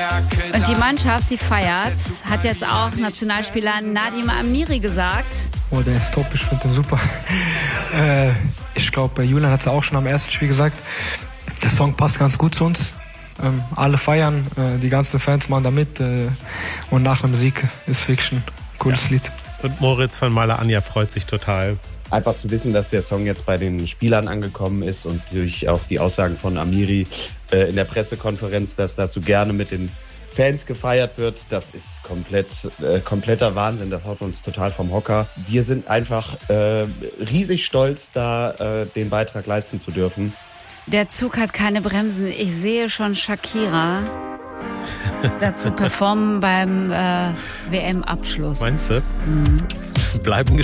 Und die Mannschaft, die feiert, hat jetzt auch Nationalspieler Nadim Amiri gesagt. Oh, der ist top, ich finde den super. Ich glaube, Julian hat es auch schon am ersten Spiel gesagt. Der Song passt ganz gut zu uns. Alle feiern, die ganzen Fans machen da mit. Und nach der Musik ist wirklich ein cooles Lied. Und Moritz von Maler Anja freut sich total. Einfach zu wissen, dass der Song jetzt bei den Spielern angekommen ist und durch auch die Aussagen von Amiri in der Pressekonferenz, dass dazu gerne mit den Fans gefeiert wird, das ist kompletter Wahnsinn, das haut uns total vom Hocker. Wir sind einfach riesig stolz, da den Beitrag leisten zu dürfen. Der Zug hat keine Bremsen. Ich sehe schon Shakira dazu performen beim WM-Abschluss. Meinst du? Bleiben gespannt.